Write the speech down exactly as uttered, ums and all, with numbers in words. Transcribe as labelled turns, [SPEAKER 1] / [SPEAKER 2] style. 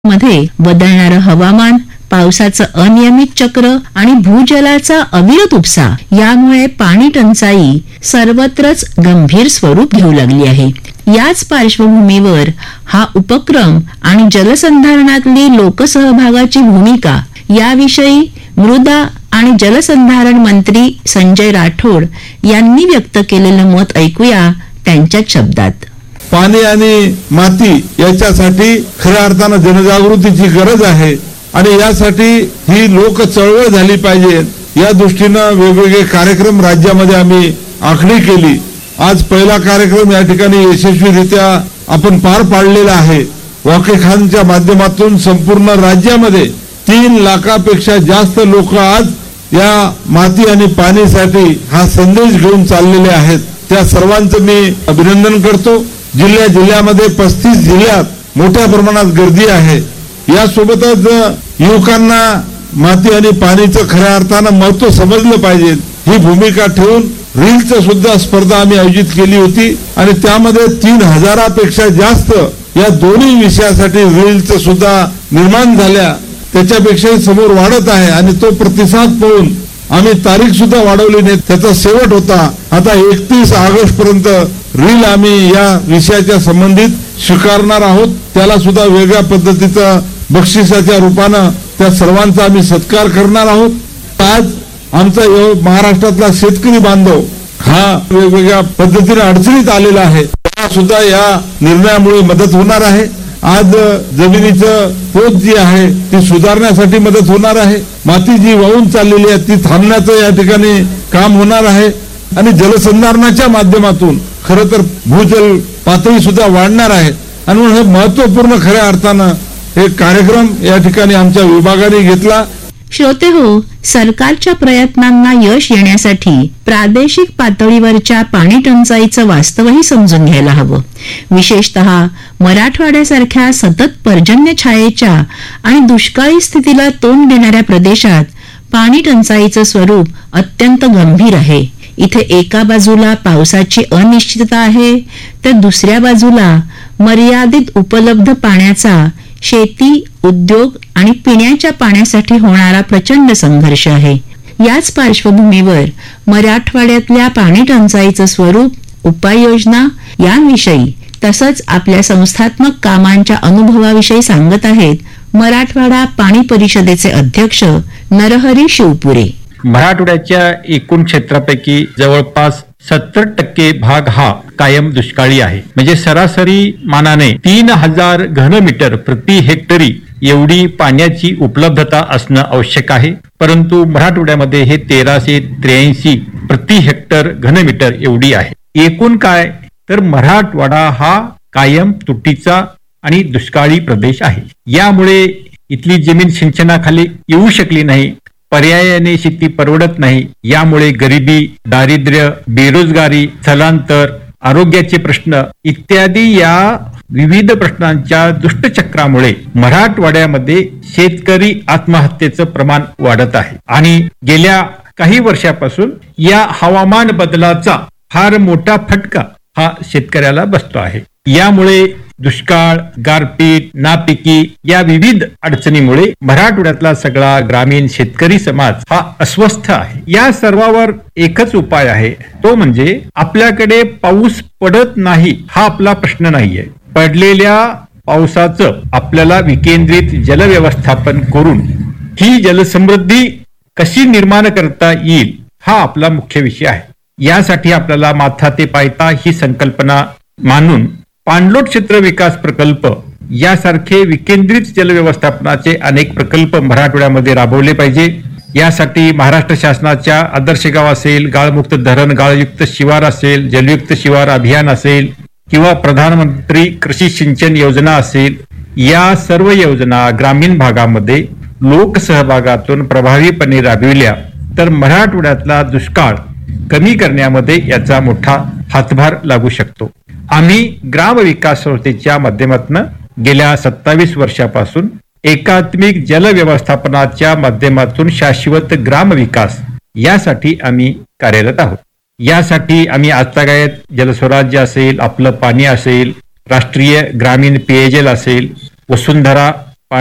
[SPEAKER 1] मध्ये बदलणारं हवामान, पावसाचं अनियमित चक्र आणि भूजलाचा अविरत उपसा यामुळे पाणी टंचाई सर्वत्रच गंभीर स्वरूप घेऊ लागली आहे. याच पार्श्वभूमीवर हा उपक्रम आणि जलसंधारणातली लोकसहभागाची भूमिका याविषयी मृदा आणि जलसंधारण मंत्री संजय राठोड यांनी व्यक्त केलेलं मत ऐकूया त्यांच्याच शब्दात.
[SPEAKER 2] पाणी आणि माती याच्यासाठी खऱ्या अर्थानं जनजागृतीची गरज आहे आणि यासाठी ही लोक चळवळ झाली पाहिजे. या दृष्टीनं वेगवेगळे कार्यक्रम राज्यामध्ये आम्ही आखणी केली. आज पहिला कार्यक्रम या ठिकाणी यशस्वीरित्या आपण पार पाडलेला आहे. वॉकेथॉनच्या माध्यमातून संपूर्ण राज्यामध्ये तीन लाखापेक्षा जास्त लोक आज या माती आणि पाणीसाठी हा संदेश घेऊन चाललेले आहेत. त्या सर्वांचं मी अभिनंदन करतो. जिल्ह्या जिल्ह्यामध्ये पस्तीस जिल्ह्यात मोठ्या प्रमाणात गर्दी आहे. यासोबतच युवकांना माती आणि पाणीचं खऱ्या अर्थानं महत्व समजलं पाहिजे ही भूमिका ठेवून रीलचं सुद्धा स्पर्धा आम्ही आयोजित केली होती आणि त्यामध्ये तीन हजारापेक्षा जास्त या दोन्ही विषयासाठी रीलचं सुद्धा निर्माण झाल्या. त्याच्यापेक्षाही समोर वाढत आहे आणि तो प्रतिसाद पाहून आम्ही तारीख सुद्धा वाढवली नाही. त्याचा शेवट होता आता एकतीस ऑगस्ट पर्यंत रील आम्ही या विषयाच्या संबंधित स्वीकारणार आहोत. त्याला सुद्धा वेगळ्या पद्धतीचं बक्षिसाच्या रूपानं त्या सर्वांचा आम्ही सत्कार करणार आहोत. आज आमचा महाराष्ट्रातला शेतकरी बांधव हा वेगवेगळ्या पद्धतीने अडचणीत आलेला आहे. त्याला सुद्धा या निर्णयामुळे मदत होणार आहे. आज जमिनीचं पोत जी आहे ती सुधारण्यासाठी मदत होणार आहे. माती जी वाहून चाललेली आहे ती थांबण्याचं या ठिकाणी काम होणार आहे आणि जलसंधारणाच्या माध्यमातून खरं तर भूजल पातळी सुद्धा वाढणार आहे. आणि म्हणून हे महत्वपूर्ण खऱ्या अर्थानं हे कार्यक्रम या ठिकाणी आमच्या विभागाने घेतला.
[SPEAKER 1] श्रोते हो, सरकारच्या प्रयत्नांना यश येण्यासाठी प्रादेशिक पातळीवरच्या पाणी टंचाईचं वास्तवही समजून घ्यायला हवं. विशेषतः मराठवाड्यासारख्या सतत पर्जन्य छायेच्या आणि दुष्काळी स्थितीला तोंड देणाऱ्या प्रदेशात पाणी टंचाईचं स्वरूप अत्यंत गंभीर आहे. इथे एका बाजूला पावसाची अनिश्चितता आहे तर दुसऱ्या बाजूला मर्यादित उपलब्ध पाण्याचा शेती, उद्योग आणि पिण्याच्या पाण्यासाठी होणारा प्रचंड संघर्ष आहे. याच पार्श्वभूमीवर मराठवाड्यातल्या पाणी टंचाईचं स्वरूप, उपाययोजना यांविषयी तसंच आपल्या संस्थात्मक कामांच्या अनुभवाविषयी सांगत आहेत मराठवाडा पाणी परिषदेचे अध्यक्ष नरहरी शिवपुरे.
[SPEAKER 3] मराठवाड्याच्या एकूण क्षेत्रापैकी जवळपास सत्तर टक्के भाग हा कायम दुष्काळी आहे. म्हणजे सरासरी मानाने तीन हजार घनमीटर प्रति हेक्टरी एवढी पाण्याची उपलब्धता असणं आवश्यक आहे. परंतु मराठवाड्यामध्ये हे तेराशे त्र्याऐंशी प्रति हेक्टर घनमीटर एवढी आहे. एकूण काय तर मराठवाडा हा कायम तुटीचा आणि दुष्काळी प्रदेश आहे. यामुळे इथली जमीन सिंचनाखाली येऊ शकली नाही. पर्यायाने शेती परवडत नाही. यामुळे गरिबी, दारिद्र्य, बेरोजगारी, स्थलांतर, आरोग्याचे प्रश्न इत्यादी या विविध प्रश्नांच्या दुष्टचक्रामुळे मराठवाड्यामध्ये शेतकरी आत्महत्येचं प्रमाण वाढत आहे आणि गेल्या काही वर्षापासून या हवामान बदलाचा फार मोठा फटका हा शेतकऱ्याला बसतो आहे. यामुळे दुष्काळ, गारपीट, नापिकी या विविध अडचणीमुळे मराठवाड्यातला सगळा ग्रामीण शेतकरी समाज हा अस्वस्थ आहे. या सर्वावर एकच उपाय आहे, तो म्हणजे आपल्याकडे पाऊस पडत नाही हा आपला प्रश्न नाहीये. पडलेल्या पावसाचं आपल्याला विकेंद्रित जलव्यवस्थापन करून ही जलसमृद्धी कशी निर्माण करता येईल हा आपला मुख्य विषय आहे. यासाठी आपल्याला माथा ते पायता ही संकल्पना मानून पाणलोट क्षेत्र विकास प्रकल्प यासारखे विकेंद्रित जलव्यवस्थापनाचे अनेक प्रकल्प मराठवाड्यामध्ये राबवले पाहिजे. यासाठी महाराष्ट्र शासनाच्या आदर्श गाव असेल, गाळमुक्त धरण, गाळयुक्त शिवार असेल, जलयुक्त शिवार अभियान असेल किंवा प्रधानमंत्री कृषी सिंचन योजना असेल, या सर्व योजना ग्रामीण भागामध्ये लोकसहभागातून प्रभावीपणे राबविल्या तर मराठवाड्यातला दुष्काळ कमी करण्यामध्ये याचा मोठा हातभार लागू शकतो. आम्ही ग्राम विकास संस्थेच्या माध्यमातून गेल्या सत्तावीस वर्षापासून एकात्मिक जल व्यवस्थापनाच्या माध्यमातून शाश्वत ग्राम विकास यासाठी आम्ही कार्यरत आहोत. यासाठी आम्ही आजतागायत जलस्वराज्य असेल, आपलं पाणी असेल, राष्ट्रीय ग्रामीण पेयजल असेल, वसुंधरा